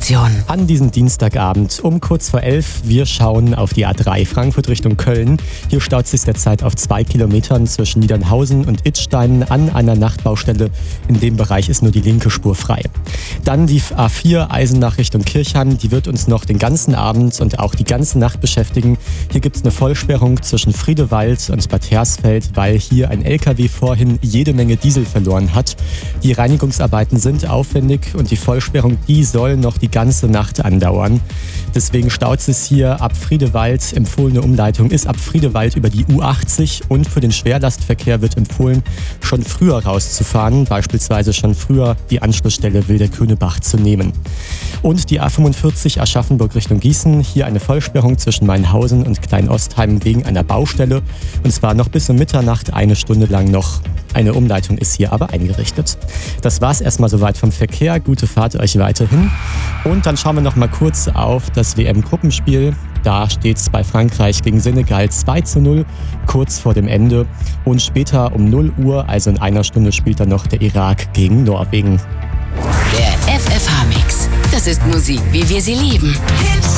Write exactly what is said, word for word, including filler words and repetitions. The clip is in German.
Verkehrsinformation. An diesem Dienstagabend um kurz vor elf, wir schauen auf die A drei Frankfurt Richtung Köln. Hier staut sich derzeit auf zwei Kilometern zwischen Niedernhausen und Idstein an einer Nachtbaustelle. In dem Bereich ist nur die linke Spur frei. Dann die A vier Eisenach Richtung Kirchheim. Die wird uns noch den ganzen Abend und auch die ganze Nacht beschäftigen. Hier gibt es eine Vollsperrung zwischen Friedewald und Bad Hersfeld, weil hier ein L K W vorhin jede Menge Diesel verloren hat. Die Reinigungsarbeiten sind aufwendig und die Vollsperrung, die soll noch die ganze Nacht andauern. Deswegen staut es hier ab Friedewald. Empfohlene Umleitung ist ab Friedewald über die U achtzig und für den Schwerlastverkehr wird empfohlen, schon früher rauszufahren, beispielsweise schon früher die Anschlussstelle Wilder-Könebach zu nehmen. Und die A fünfundvierzig Aschaffenburg Richtung Gießen, hier eine Vollsperrung zwischen Mainhausen und Kleinostheim wegen einer Baustelle und zwar noch bis um Mitternacht, eine Stunde lang noch. Eine Umleitung ist hier aber eingerichtet. Das war's erstmal soweit vom Verkehr. Gute Fahrt euch weiterhin. Und dann schauen wir noch mal kurz auf das W M-Gruppenspiel. Da steht es bei Frankreich gegen Senegal zwei zu null, kurz vor dem Ende. Und später um null Uhr, also in einer Stunde, spielt dann noch der Irak gegen Norwegen. Der F F H-Mix. Das ist Musik, wie wir sie lieben.